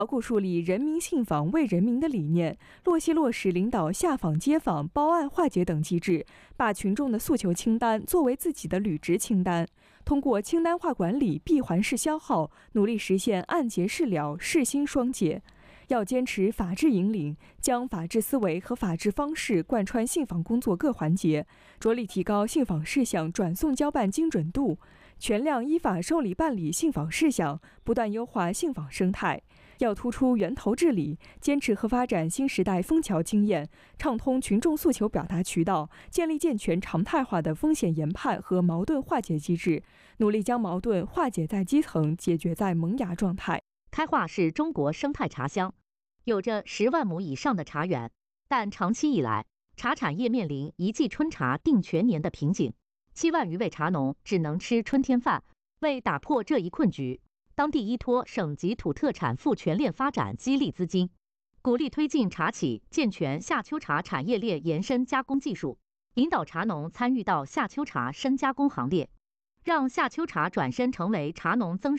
牢固树立人民信访为人民的理念，落实领导下访接访、报案化解等机制，把群众的诉求清单作为自己的履职清单，通过清单化管理闭环式消耗，努力实现案结事了、事兴双解。要坚持法治引领，将法治思维和法治方式贯穿信访工作各环节，着力提高信访事项转送交办精准度，全量依法受理办理信访事项，不断优化信访生态。要突出源头治理，坚持和发展新时代枫桥经验，畅通群众诉求表达渠道，建立健全常态化的风险研判和矛盾化解机制，努力将矛盾化解在基层，解决在萌芽状态。 开化是中国生态茶乡，有着10万亩以上的茶园，但长期以来，茶产业面临一季春茶定全年的瓶颈，7万余位茶农只能吃春天饭。为打破这一困局，当地依托省级土特产赋全链发展激励资金，鼓励推进茶企健全夏秋茶产业链延伸加工技术，引导茶农参与到夏秋茶深加工行列，让夏秋茶转身成为茶农增收